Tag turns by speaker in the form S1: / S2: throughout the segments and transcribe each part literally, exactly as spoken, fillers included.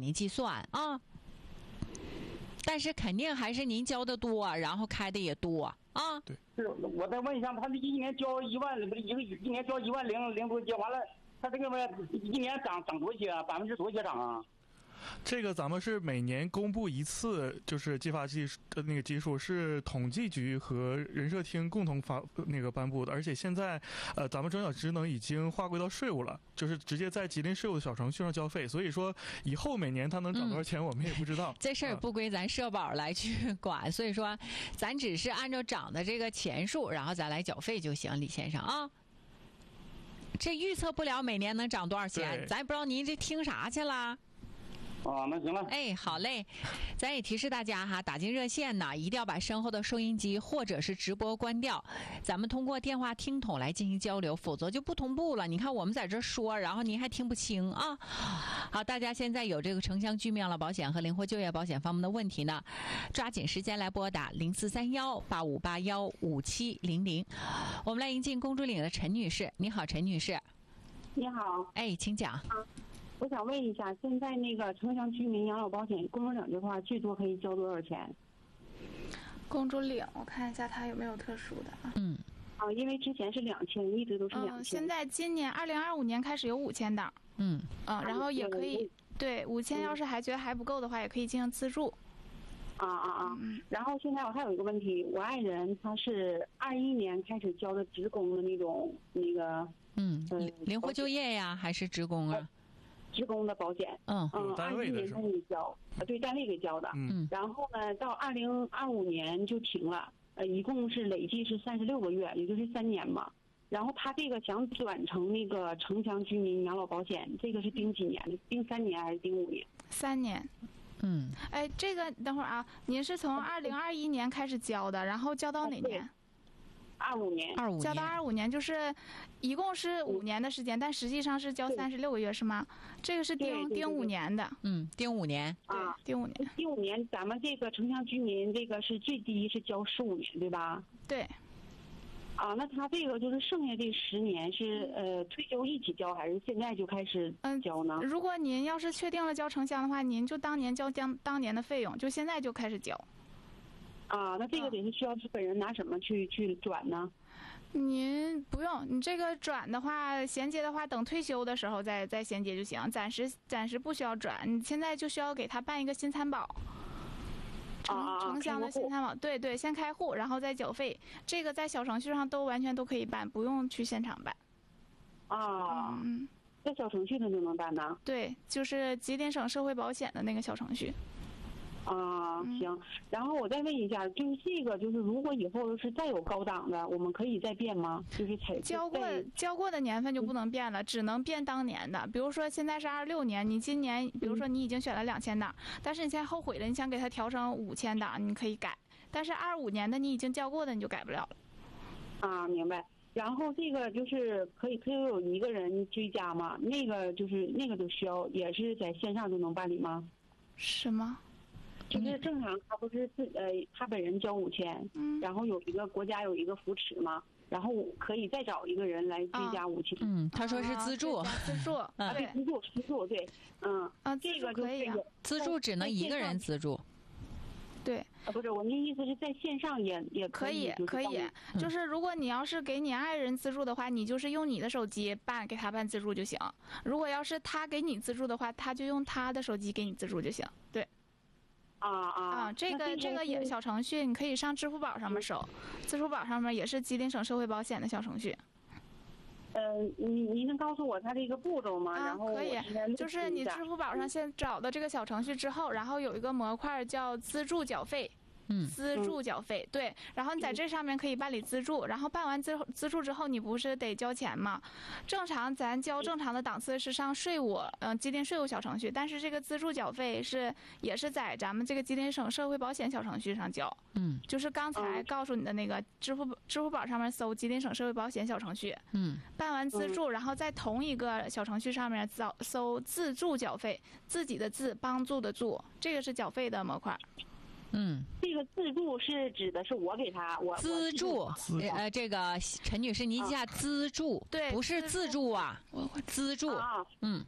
S1: 您计算啊。但是肯定还是您交的多，然后开的也多啊。
S2: 对，
S3: 是我再问一下，他这一年交一万，不是一个一年交一万零零多交完了，他这个一年涨涨多些啊？百分之多些涨啊？
S2: 这个咱们是每年公布一次，就是计发基的那个基数是统计局和人社厅共同发那个颁布的，而且现在呃咱们中小职能已经划归到税务了，就是直接在吉林税务的小程序上交费，所以说以后每年它能涨多少钱、嗯、我们也不知道。
S1: 这事儿不归咱社保来去管，所以说咱只是按照涨的这个钱数，然后咱来缴费就行，李先生啊。这预测不了每年能涨多少钱，咱也不知道您这听啥去了。
S3: 哦，那行了。
S1: 哎，好嘞，咱也提示大家哈，打进热线呢，一定要把身后的收音机或者是直播关掉，咱们通过电话听筒来进行交流，否则就不同步了。你看我们在这说，然后您还听不清啊。好，大家现在有这个城乡居民养老保险和灵活就业保险方面的问题呢，抓紧时间来拨打零四三幺八五八幺五七零零。我们来迎进公主岭的陈女士，你好，陈女士。
S4: 你好。
S1: 哎，请讲。
S4: 啊，我想问一下，现在那个城乡居民养老保险公主岭这块最多可以交多少钱？
S5: 公主岭，我看一下它有没有特殊的啊。
S1: 嗯。
S4: 啊，因为之前是两千，一直都是两千、
S5: 嗯。现在今年二零二五年开始有五千档。
S1: 嗯。
S5: 嗯，然后也可以，对五千，要是还觉得还不够的话，也可以进行资助。
S4: 啊啊啊！然后现在我还有一个问题，我爱人他是二一年开始交的职工的那种那个
S1: 嗯灵活就业呀，还是职工啊？
S4: 职工的保险。嗯嗯，二一年他给交，对单位给交的。
S1: 嗯。
S4: 然后呢，到二零二五年就停了，呃，一共是累计是三十六个月，也就是三年嘛。然后他这个想转成那个城乡居民养老保险，这个是盯几年的？盯三年还是盯五年？
S5: 三年。
S1: 嗯，
S5: 哎，这个等会儿啊，您是从二零二一年开始交的，然后交到哪年？
S4: 二五年。
S1: 二五年。
S5: 交到二五年，就是一共是五年的时间，但实际上是交三十六个月，是吗？这个是盯盯五年的。
S1: 嗯，盯五年。
S4: 啊，
S5: 盯五年。
S4: 盯五年，咱们这个城乡居民这个是最低是交十五年，对吧？
S5: 对。
S4: 啊，那他这个就是剩下这十年是呃退休一起交，还是现在就开始交呢？
S5: 嗯，如果您要是确定了交城乡的话，您就当年交当当年的费用，就现在就开始交。
S4: 啊，那这个得是需要日本人拿什么去去转呢？
S5: 您不用，你这个转的话，衔接的话，等退休的时候再再衔接就行，暂时暂时不需要转。你现在就需要给他办一个新参保。城城乡的新参保，对对，先开户，然后再缴费。这个在小程序上都完全都可以办，不用去现场办。
S4: 啊，
S5: 嗯，
S4: 在小程序上就能办呢？
S5: 对，就是吉林省社会保险的那个小程序。
S4: 啊，行。然后我再问一下，就是这个，就是如果以后是再有高档的，我们可以再变吗？就是采
S5: 交过交过的年份就不能变了，嗯、只能变当年的。比如说现在是二六年，你今年，比如说你已经选了两千档，嗯、但是你现在后悔了，你想给它调成五千档，你可以改。但是二五年的你已经交过的，你就改不了了。
S4: 啊，明白。然后这个就是可以可以有一个人追加吗？那个就是那个就需要也是在线上就能办理吗？
S5: 是吗？
S4: 就是正常，他不是自呃，他本人交五千，嗯，然后有一个国家有一个扶持嘛，然后追一再找一个人来追加五千。
S1: 嗯，他说是资助，
S5: 资助，
S4: 啊，对，资助，资助，对，嗯，
S5: 啊，
S4: 这个就
S5: 可以，
S1: 资助只能一个人资助。
S5: 对，
S4: 啊，不是，我的意思是在线上也也
S5: 可以，可以，
S1: 嗯、
S5: 就是如果你要是给你爱人资助的话，你就是用你的手机办给他办资助就行；如果要是他给你资助的话，他就用他的手机给你资助就行。对。
S4: 啊啊
S5: 啊！这个这个也小程序，你可以上支付宝上面搜，支付宝上面也是吉林省社会保险的小程序。
S4: 呃，你您能告诉我它这个步骤吗？
S5: 啊，
S4: 然后
S5: 可以，就是你支付宝上先找到这个小程序之后，然后有一个模块叫资助缴费。
S1: 嗯，
S5: 资助缴费对，然后你在这上面可以办理资助，然后办完资资助之后，你不是得交钱吗？正常咱交正常的档次是上税务，嗯、呃，吉林税务小程序，但是这个资助缴费是也是在咱们这个吉林省社会保险小程序上交。
S1: 嗯，
S5: 就是刚才告诉你的那个支付支付宝上面搜吉林省社会保险小程序。
S1: 嗯，
S5: 办完资助，然后在同一个小程序上面找搜自助缴费，自己的自，帮助的助，这个是缴费的模块。
S1: 嗯，
S4: 这个自助是指的是我给他我
S1: 资助，呃，这个陈女士，您记下资助，
S5: 对，
S1: 不是自助啊，资助
S4: 啊，
S1: 嗯，
S4: 那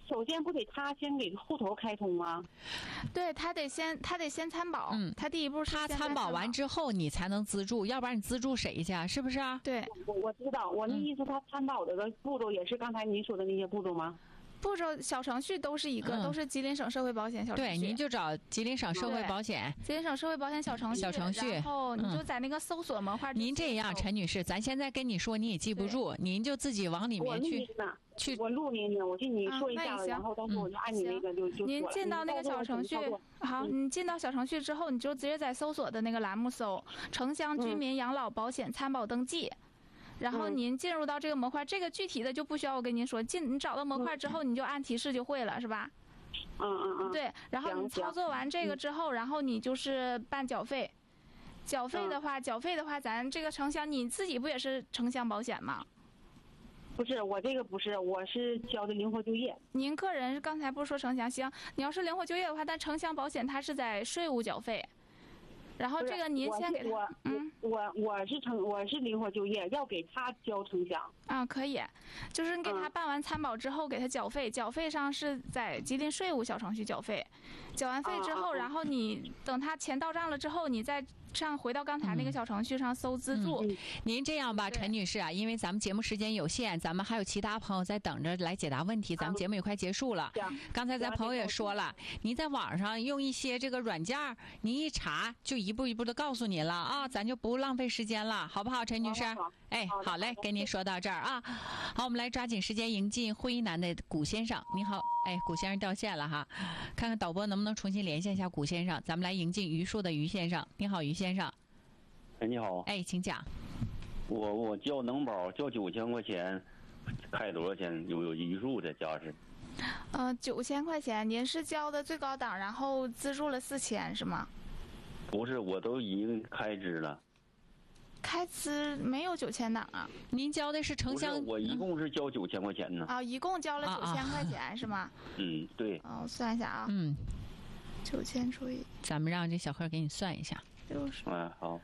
S4: 首先不得他先给户头开通吗？
S5: 对他得先他得先参保，
S1: 嗯
S5: 他第一步是
S1: 他
S5: 先
S1: 参保完之后你才能资助，要不然你资助谁去啊？是不是啊？
S5: 对，
S4: 我我知道，我那
S1: 嗯
S4: 意思，他参保这个步骤也是刚才您说的那些步骤吗？
S5: 步骤小程序都是一个，
S1: 嗯
S5: 都是吉林省社会保险小程序。
S1: 对，您就找吉林省社会保险。
S5: 吉林省社会保险小程序，
S1: 小程序
S5: 然后你就在那个搜索模块。
S1: 您这样，陈女士，咱现在跟你说你也记不住，您就自己往里面去去。
S4: 我录您呢，我听你说一下子，然后到时候我就按你那个就就。
S5: 您进到那个小程序，好，你进到小程序之后，你就直接在搜索的那个栏目搜“城乡居民养老保险参保登记”。然后您进入到这个模块，这个具体的就不需要我跟您说。进你找到模块之后，你就按提示就会了，是吧？
S4: 嗯嗯嗯。
S5: 对，然后你操作完这个之后，然后你就是办缴费。缴费的话，缴费的话，咱这个城乡你自己不也是城乡保险吗？
S4: 不是，我这个不是，我是交的灵活就业。
S5: 您个人刚才不是说城乡？行，你要是灵活就业的话，但城乡保险它是在税务缴费。然后这个您先给他，
S4: 嗯，我我是城我是灵活就业，要给他交城乡
S5: 啊，可以，就是你给他办完参保之后，给他缴费，缴费上是在吉林税务小程序缴费，缴完费之后，然后你等他钱到账了之后，你再上回到刚才那个小程序上搜资助。
S1: 嗯嗯、您这样吧，陈女士啊，因为咱们节目时间有限，咱们还有其他朋友在等着来解答问题，咱们节目也快结束了。
S4: 嗯、
S1: 刚才咱朋友也说了，您在网上用一些这个软件，您一查就一步一步的告诉您了啊，咱就不浪费时间了，好不好，陈女士？
S4: 好好
S1: 哎，好嘞，跟您说到这儿啊。好，我们来抓紧时间迎进徽南的古先生。您好，哎，古先生掉线了哈，看看导播能不能重新连线一下古先生。咱们来迎进榆树的于先生。您好，于先生。
S6: 哎，你好。
S1: 哎，请讲。
S6: 我我交能保交九千块钱，开多少钱？有有榆树的家是？
S5: 呃，九千块钱，您是交的最高档，然后资助了四千是吗？
S6: 不是，我都已经开支了。
S5: 开支没有九千档啊？
S1: 您交的是城乡？
S6: 我一共是交九千块钱呢。
S5: 啊，一共交了九千块钱、啊、是吗？
S6: 嗯，对。
S5: 哦，我算一下啊。
S1: 嗯。
S5: 九千除以。
S1: 咱们让这小贺给你算一下。
S5: 六十。
S6: 哎，好。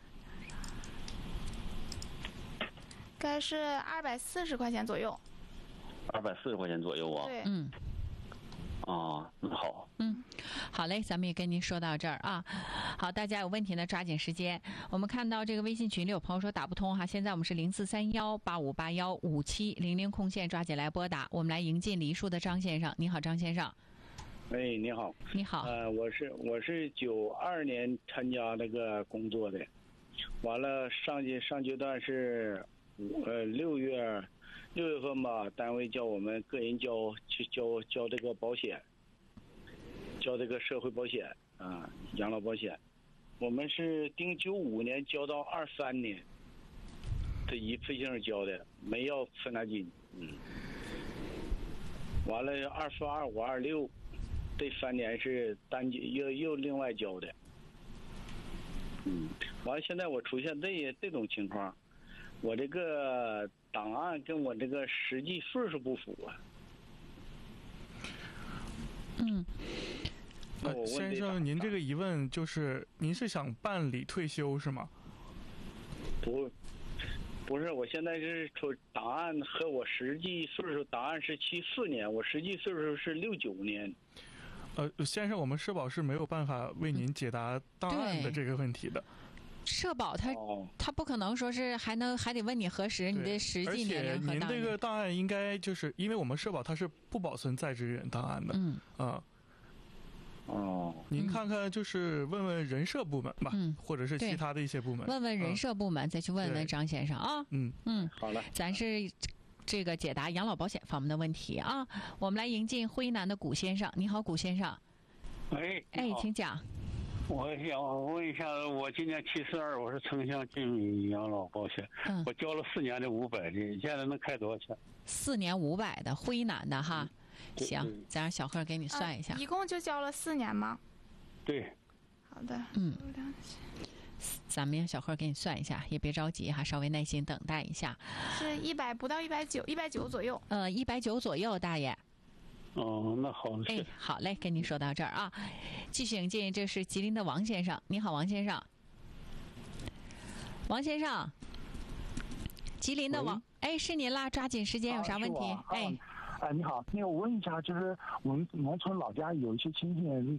S5: 该是二百四十块钱左右。
S6: 二百四十块钱左右啊？
S5: 对。
S1: 嗯。
S6: 啊，那好。
S1: 嗯，好嘞，咱们也跟您说到这儿啊。好，大家有问题呢，抓紧时间。我们看到这个微信群里有朋友说打不通哈，现在我们是零四三幺八五八幺五七零零空线，抓紧来拨打。我们来迎进梨树的张先生。你好，张先生。
S7: 哎，你好。
S1: 你好。
S7: 呃，我是我是九二年参加那个工作的，完了上阶上阶段是，呃六月。六月份吧，单位叫我们个人交去交交这个保险，交这个社会保险啊，养老保险。我们是定九五年交到二三年，这一次性交的，没要分纳金。嗯。完了，二四、二五、二六，这三年是单又又另外交的。嗯。完了，现在我出现这这种情况，我这个。档案跟我这个实际岁数不符啊。
S1: 嗯。
S2: 呃，先生，您这个疑问就是您是想办理退休是吗？
S7: 不，不是，我现在是出档案和我实际岁数，档案是七四年，我实际岁数是六九年。
S2: 呃，先生，我们社保是没有办法为您解答档案的这个问题的。
S1: 社保它它不可能说是还能还得问你核实你的实际年龄和档案。
S2: 而且您这个档案应该就是因为我们社保它是不保存在职人档案的。
S1: 嗯。
S2: 啊。
S7: 哦。
S2: 您看看就是问问人社部门吧，
S1: 嗯，
S2: 或者是其他的一些部门。
S1: 问问人社部门，再去问问张先生啊。
S2: 嗯
S1: 嗯。
S7: 好了。
S1: 咱是这个解答养老保险方面的问题啊。我们来迎进徽南的古先生。你好，古先生。
S8: 哎。
S1: 哎，请讲。
S8: 我想问一下，我今年七十二，我是城乡居民养老保险，
S1: 嗯，
S8: 我交了四年的五百的，现在能开多少钱？
S1: 四年五百的徽南的哈，嗯、行，咱让小贺给你算一下、
S5: 啊。一共就交了四年吗？
S8: 对。
S5: 好的。
S1: 嗯。咱们让小贺给你算一下，也别着急哈，稍微耐心等待一下。
S5: 是一百不到一百九，一百九左右。
S1: 呃，一百九左右，大爷。
S8: 哦，那好。
S1: 哎，好嘞，跟您说到这儿啊。继续迎进，这是吉林的王先生。你好，王先生。王先生，吉林的王，哎，是您啦，抓紧时间，有啥问题？哎。
S9: 哎，你好，那个我问一下，就是我们农村老家有一些亲戚